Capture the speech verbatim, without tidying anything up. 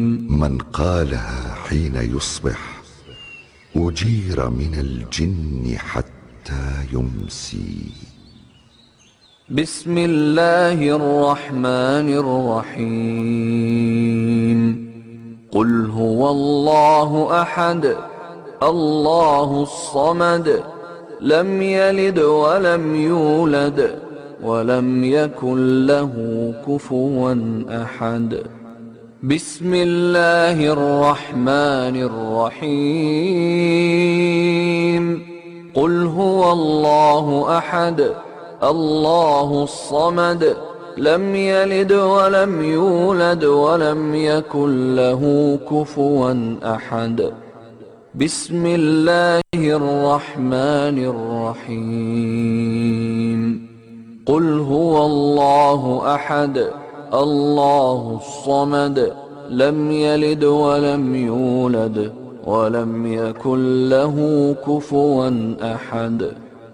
من قالها حين يصبح أجير من الجن حتى يمسي. بسم الله الرحمن الرحيم. قل هو الله أحد الله الصمد لم يلد ولم يولد ولم يكن له كفوا أحد. بسم الله الرحمن الرحيم. قل هو الله أحد الله الصمد لم يلد ولم يولد ولم يكن له كفوا أحد. بسم الله الرحمن الرحيم. قل هو الله أحد الله الصمد لم يلد ولم يولد ولم يكن له كفوا أحد.